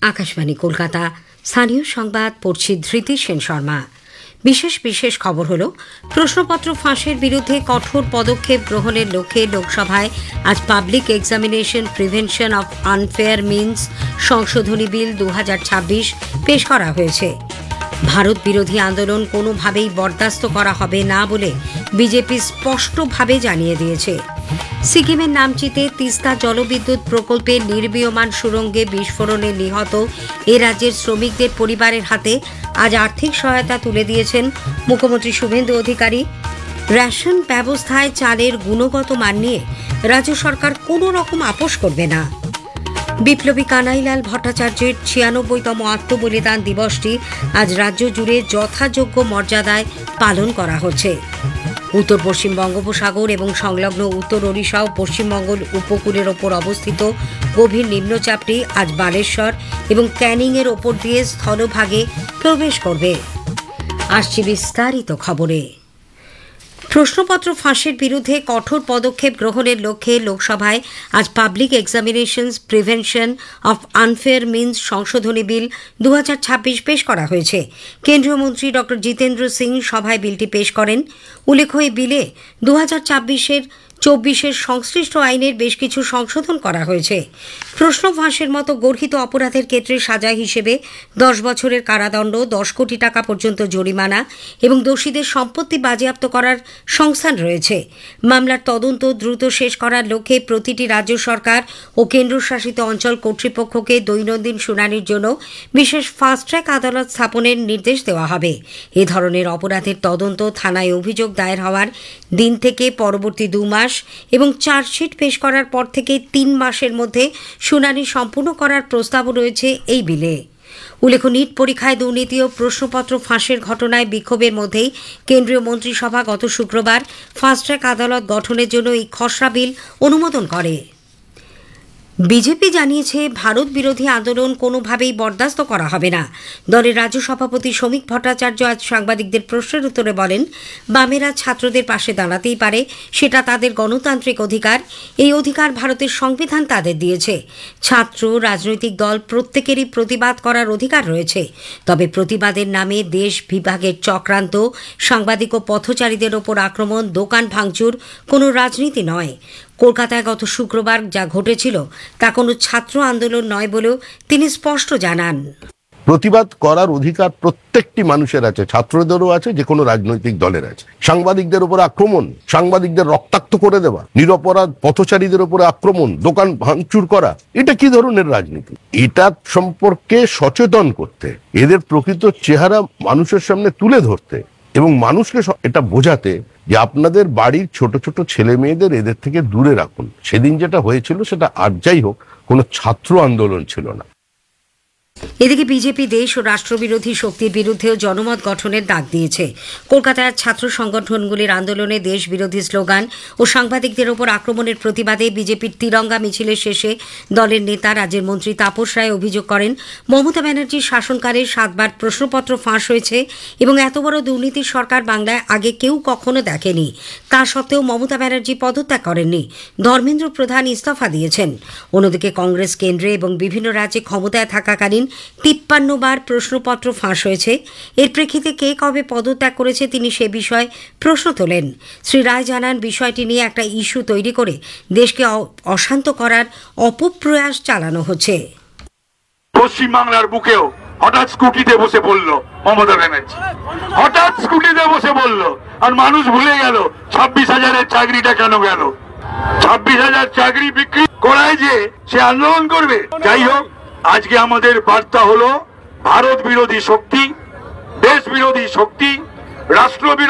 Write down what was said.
আকাশবাণী কলকাতা। স্থানীয় সংবাদ পড়ছি ধৃতি সেন শর্মা। বিশেষ খবর হল, প্রশ্নপত্র ফাঁসের বিরুদ্ধে কঠোর পদক্ষেপ গ্রহণের লক্ষ্যে লোকসভায় আজ public examination prevention of unfair means সংশোধনী বিল 2026 পেশ করা হয়েছে। ভারত বিরোধী আন্দোলন কোনোভাবেই বরদাস্ত করা হবে না বলে বিজেপি স্পষ্টভাবে জানিয়ে দিয়েছে। সিকিমের নামচিতে তিস্তা জলবিদ্যুৎ প্রকল্পে নির্মীয়মান সুড়ঙ্গে বিস্ফোরণে নিহত এ রাজ্যের শ্রমিকদের পরিবারের হাতে আজ আর্থিক সহায়তা তুলে দিয়েছেন মুখ্যমন্ত্রী শুভেন্দু অধিকারী। রেশন ব্যবস্থায় চালের গুণগত মান নিয়ে রাজ্য সরকার কোনো রকম আপোষ করবে না। বিপ্লবী কানাইলাল ভট্টাচার্যের 96তম আত্মবলিদান দিবসটি আজ রাজ্য জুড়ে যথাযোগ্য মর্যাদায় পালন করা হচ্ছে। উত্তর পশ্চিম বঙ্গোপসাগর এবং সংলগ্ন উত্তর ওড়িশা ও পশ্চিমবঙ্গ উপকূলের ওপর অবস্থিত গভীর নিম্নচাপটি আজ বালেশ্বর এবং ক্যানিংয়ের ওপর দিয়ে স্থলভাগে প্রবেশ করবে। আসছি বিস্তারিত খবরে। প্রশ্নপত্র ফাঁসের বিরুদ্ধে কঠোর পদক্ষেপ গ্রহণের লক্ষ্যে লোকসভায় আজ public examinations prevention of unfair means সংশোধনী বিল 2026 পেশ করা হয়েছে। কেন্দ্রীয় মন্ত্রী ড জিতেন্দ্র সিং সভায় বিলটি পেশ করেন। উল্লেখ্য, এই বিলে 2024 সংশ্লিষ্ট আইনের বেশ কিছু সংশোধন করা হয়েছে। প্রশ্ন ফাঁসের মতো গর্হিত অপরাধের ক্ষেত্রে সাজা হিসেবে 10 বছরের কারাদণ্ড, 10 কোটি টাকা পর্যন্ত জরিমানা এবং দোষীদের সম্পত্তি বাজেয়াপ্ত করার সংস্থান রয়েছে। মামলার তদন্ত দ্রুত শেষ করার লক্ষ্যে প্রতিটি রাজ্য সরকার ও কেন্দ্রশাসিত অঞ্চল কর্তৃপক্ষকে দৈনন্দিন শুনানির জন্য বিশেষ ফাস্ট ট্র্যাক আদালত স্থাপনের নির্দেশ দেওয়া হবে। এ ধরনের অপরাধের তদন্ত থানায় অভিযোগ দায়ের হওয়ার দিন থেকে পরবর্তী 2 মাস এবং চার্জশিট পেশ করার পর থেকে 3 মাসের মধ্যে শুনানি সম্পূর্ণ করার প্রস্তাবও রয়েছে এই বিলে। উল্লেখ্য, নিট পরীক্ষায় দুর্নীতি ও প্রশ্নপত্র ফাঁসের ঘটনায় বিক্ষোভের মধ্যেই কেন্দ্রীয় মন্ত্রিসভা গত শুক্রবার ফাস্ট ট্র্যাক আদালত গঠনের জন্য এই খসড়া বিল অনুমোদন করে। বিজেপি জানিয়েছে, ভারত বিরোধী আন্দোলন কোনোভাবেই বরদাস্ত করা হবে না। দলের রাজ্য সভাপতি শ্রমিক ভট্টাচার্য আজ সাংবাদিকদের প্রশ্নের উত্তরে বলেন, বামেরা ছাত্রদের পাশে দাঁড়াতেই পারে, সেটা তাদের গণতান্ত্রিক অধিকার। এই অধিকার ভারতের সংবিধান তাদের দিয়েছে। ছাত্র, রাজনৈতিক দল প্রত্যেকেরই প্রতিবাদ করার অধিকার রয়েছে। তবে প্রতিবাদের নামে দেশ বিভাগের চক্রান্ত, সাংবাদিক ও পথচারীদের ওপর আক্রমণ, দোকান ভাঙচুর কোনো রাজনীতি নয়। কলকাতায় গত শুক্রবার যা ঘটেছিল তা কোনো ছাত্র আন্দোলন নয় বলেও তিনি স্পষ্ট জানান। প্রতিবাদ করার অধিকার প্রত্যেকটি মানুষের আছে, ছাত্রদেরও আছে, যে কোনো রাজনৈতিক দলের আছে। সাংবাদিকদের উপর আক্রমণ, সাংবাদিকদের রক্তাক্ত করে দেওয়া, নিরপরাধ পথচারীদের উপরে আক্রমণ, দোকান ভাঙচুর করা, এটা কি ধরনের রাজনীতি? এটা সম্পর্কে সচেতন করতে, এদের প্রকৃত চেহারা মানুষের সামনে তুলে ধরতে এবং মানুষকে এটা বোঝাতে যে আপনাদের বাড়ির ছোট ছোট ছেলে মেয়েদের এদের থেকে দূরে রাখুন। সেদিন যেটা হয়েছিল সেটা আর যাই হোক কোনো ছাত্র আন্দোলন ছিল না। এদিকে বিজেপি দেশ ও রাষ্ট্রবিরোধী শক্তির বিরুদ্ধেও জনমত গঠনের ডাক দিয়েছে। কলকাতায় ছাত্র সংগঠনগুলির আন্দোলনে দেশ বিরোধী স্লোগান ও সাংবাদিকদের ওপর আক্রমণের প্রতিবাদে বিজেপির তিরঙ্গা মিছিলের শেষে দলের নেতা রাজ্যের মন্ত্রী তাপস রায় অভিযোগ করেন, মমতা ব্যানার্জির শাসনকালে 7 বার প্রশ্নপত্র ফাঁস হয়েছে এবং এত বড় দুর্নীতির সরকার বাংলায় আগে কেউ কখনো দেখেনি। তা সত্ত্বেও মমতা ব্যানার্জি পদত্যাগ করেননি। ধর্মেন্দ্র প্রধান ইস্তফা দিয়েছেন। অন্যদিকে কংগ্রেস কেন্দ্রে এবং বিভিন্ন রাজ্যে ক্ষমতায় থাকাকালীন 53 বার প্রশ্নপত্র ফাঁস হয়েছে। এর প্রেক্ষিতে কে কবে পদত্যাগ করেছে তিনি সে বিষয়ে প্রশ্ন তোলেন। শ্রী রায় জানান, বিষয়টি নিয়ে একটা ইস্যু তৈরি করে দেশকে অশান্ত করার অপপ্রয়াস চালানো হচ্ছে। পশ্চিমবাংলার বুকেও হঠাৎ স্কুটিতে বসে পড়লো মমতা ব্যানার্জি, হঠাৎ স্কুটিতে বসে পড়লো, আর মানুষ ভুলে গেল 26,000-এর চাকরিটা কেন গেল। 26,000 চাকরি বিক্রি করায় যে সে আন্দোলন করবে। যাই হোক, আজকে আমাদের বার্তা হলো, ভারত বিরোধী শক্তি, দেশ বিরোধী শক্তি, রাষ্ট্র